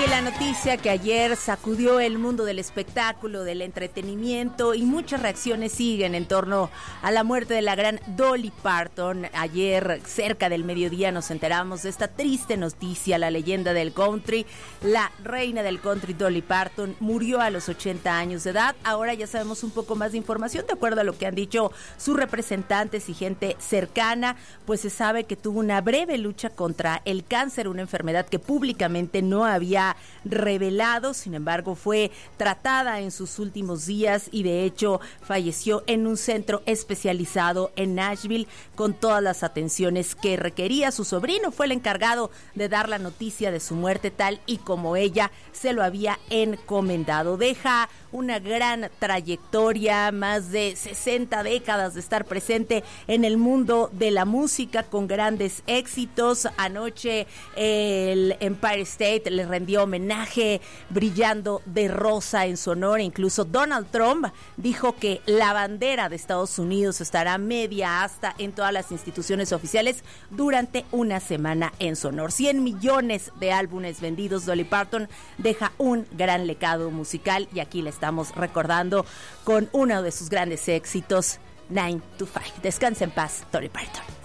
Y la noticia que ayer sacudió el mundo del espectáculo, del entretenimiento, y muchas reacciones siguen en torno a la muerte de la gran Dolly Parton. Ayer, cerca del mediodía, nos enteramos de esta triste noticia. La leyenda del country, la reina del country Dolly Parton, murió a los 80 años de edad. Ahora ya sabemos un poco más de información, de acuerdo a lo que han dicho sus representantes y gente cercana, pues se sabe que tuvo una breve lucha contra el cáncer, una enfermedad que públicamente no había revelado. Sin embargo, fue tratada en sus últimos días y de hecho falleció en un centro especializado en Nashville con todas las atenciones que requería. Su sobrino fue el encargado de dar la noticia de su muerte, tal y como ella se lo había encomendado. Deja una gran trayectoria, más de 60 décadas de estar presente en el mundo de la música con grandes éxitos. Anoche el Empire State le rendió homenaje brillando de rosa en su honor. Incluso Donald Trump dijo que la bandera de Estados Unidos estará media asta en todas las instituciones oficiales durante una semana en su honor. 100 millones de álbumes vendidos. Dolly Parton deja un gran legado musical y aquí le estamos recordando con uno de sus grandes éxitos, 9 to 5. Descansa en paz, Dolly Parton.